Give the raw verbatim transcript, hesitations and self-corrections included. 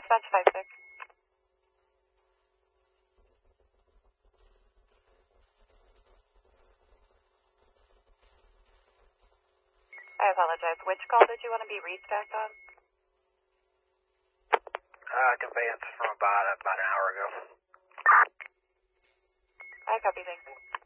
dispatch five six. I apologize. Which call did you want to be restacked on? Uh, conveyance from about, about an hour ago. I copy, thanks.